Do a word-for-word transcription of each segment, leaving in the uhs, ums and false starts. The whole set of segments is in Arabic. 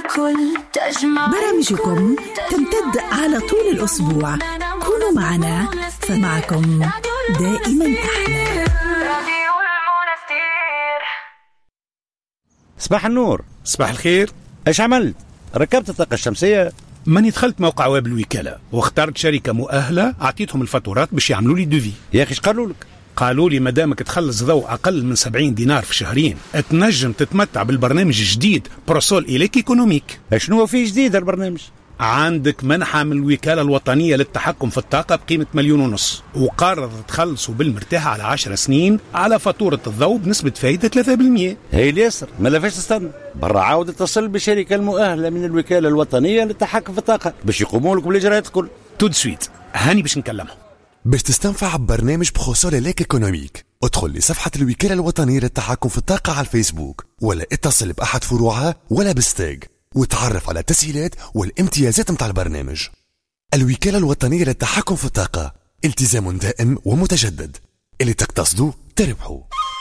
الكل تجمع. برامجكم تمتد على طول الأسبوع. كونوا معنا فمعكم دائما أحلى. صباح النور. صباح الخير. ايش عملت؟ ركبت الطاقة الشمسية؟ ماني دخلت موقع ويب الوكالة واخترت شركة مؤهلة، أعطيتهم الفاتورات باش يعملوا لي دوفي. يا أخي ايش قالوا لك؟ قالوا لي مدامك تخلص ضوء أقل من سبعين دينار في شهرين تنجم تتمتع بالبرنامج الجديد بروسول إليك إيكونوميك. شنو فيه جديد البرنامج؟ عندك منحة من الوكالة الوطنية للتحكم في الطاقة بقيمة مليون ونص، وقرر تخلصوا بالمرتاح على عشر سنين على فاتورة الضوء بنسبة فايدة ثلاثة بالمئة. هي اليسر ما لفاش تستنى، برا عاود اتصل بالشركة المؤهلة من الوكالة الوطنية للتحكم في الطاقة باش يقوموا لكم بالإجراءات الكل. تود سويت هاني باش نكلمهم. باش تستنفع ببرنامج بخصوص ليك ايكونوميك ادخل لصفحة الوكالة الوطنية للتحكم في الطاقة على الفيسبوك، ولا اتصل بأحد فروعها ولا بالستاج وتعرف على التسهيلات والامتيازات متاع البرنامج. الوكالة الوطنية للتحكم في الطاقة، التزام دائم ومتجدد، اللي تقتصدوا تربحوا.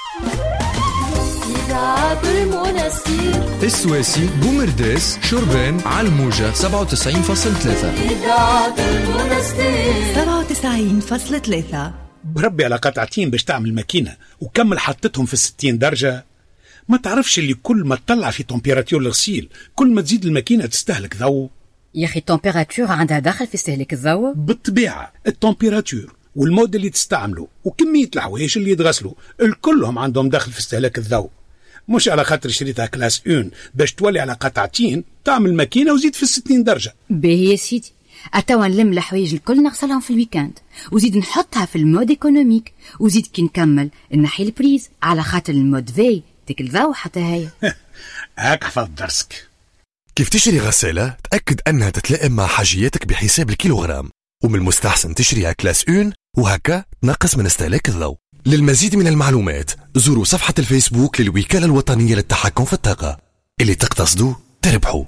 إذاعة المنستير السواسي بومرداس شربان على الموجة سبعة وتسعين فاصلة ثلاثة. إذاعة المنستير سبعة وتسعين فاصلة ثلاثة. بربي على قطعتين باش تعمل ماكينة وكمل حطتهم في الستين درجة. ما تعرفش اللي كل ما تطلع في تمبيراتور الغسيل كل ما تزيد الماكينة تستهلك ضوء؟ يا أخي التمبيراتور عندها دخل في استهلاك الضوء؟ بالطبيعة التمبيراتور والمود اللي تستعمله وكمية الحوايج اللي يتغسلوا الكلهم عندهم دخل في استهلاك الضوء. مش على خاطر شريتها كلاس اون باش تولي على قطعتين تعمل ماكينة وزيد في الستين درجة. باهي يا سيدي، أتوا نلم الحوايج الكل نغسلهم في الويكاند وزيد نحطها في المود ايكونوميك، وزيد كي نكمل نحي البريز على خاطر المود في تكل ضوء حتى هي. هاك حفظ درسك. كيف تشتري غسالة تأكد أنها تتلائم مع حاجياتك بحساب الكيلوغرام، ومن المستحسن تشتريها كلاس اون وهكا تنقص من استهلاك الضوء. للمزيد من المعلومات زوروا صفحة الفيسبوك للوكالة الوطنية للتحكم في الطاقة، اللي تقتصدوا تربحوا.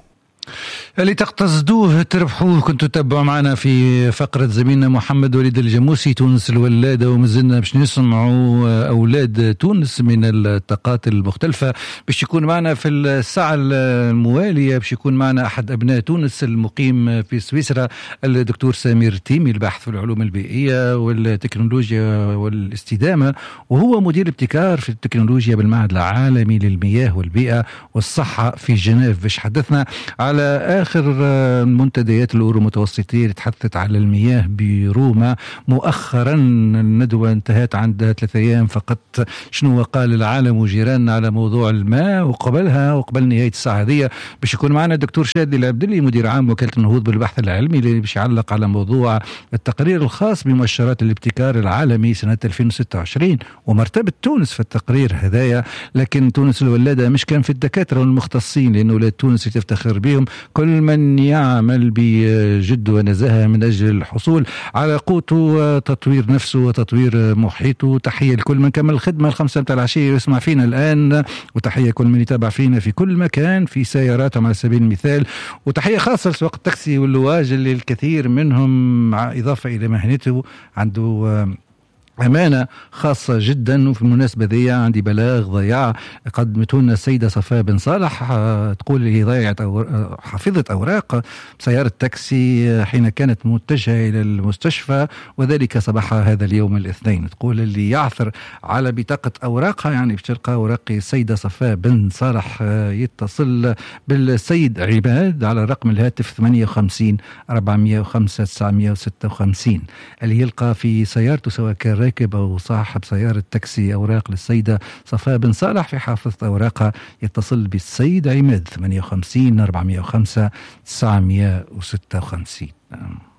اللي تقتصدوه تربحوه. كنتوا تتبعوا معنا في فقرة زميلنا محمد وليد الجاموسي تونس الولادة، ومازلنا باش نسمعوا أولاد تونس من الطاقات المختلفة. باش يكون معنا في الساعة الموالية باش يكون معنا أحد أبناء تونس المقيم في سويسرا الدكتور سمير تيمي، الباحث في العلوم البيئية والتكنولوجيا والاستدامة، وهو مدير ابتكار في التكنولوجيا بالمعهد العالمي للمياه والبيئة والصحة في جنيف. باش حدثنا على آخر منتديات الأورو متوسطية اللي تحدثت على المياه بروما مؤخرا. الندوة انتهت عندها ثلاثة أيام فقط. شنو قال العالم وجيراننا على موضوع الماء؟ وقبلها وقبل نهاية الساعة هذه باش يكون معنا الدكتور شادي العبدلي مدير عام وكالة النهوض بالبحث العلمي اللي باش يعلق على موضوع التقرير الخاص بمؤشرات الابتكار العالمي سنة ألفين وستة وعشرين ومرتبة تونس في التقرير هذايا. لكن تونس الولادة مش كان في الدكاترة والمختصين، لأن أولاد تونس تفتخر بهم كل من يعمل بجد ونزاهة من أجل الحصول على قوته وتطوير نفسه وتطوير محيطه. تحية لكل من كمل الخدمة الخمسة متاع العشية يسمع فينا الآن، وتحية كل من يتابع فينا في كل مكان في سياراتهم على سبيل المثال، وتحية خاصة لسواق التاكسي واللواج اللي الكثير منهم إضافة إلى مهنته عنده أمانة خاصة جدا. وفي المناسبة ذي عندي بلاغ ضياع قدمته لنا السيدة صفاء بن صالح، تقول لي ضيعت أو حفظت أوراق سيارة تاكسي حين كانت متجهة إلى المستشفى، وذلك صباح هذا اليوم الاثنين. تقول اللي يعثر على بطاقة أوراقها يعني بتلقى أوراق السيدة صفاء بن صالح يتصل بالسيد عباد على رقم الهاتف ثمانية وخمسين أربعمائة وخمسة تسعمائة وستة وخمسين اللي يلقى في سيارته سواء كان راكب أو صاحب سيارة تاكسي أوراق للسيدة صفاء بن صالح في حافظة أوراقها يتصل بالسيد عماد ثمانية وخمسين أربعمائة وخمسة تسعمائة وستة وخمسين.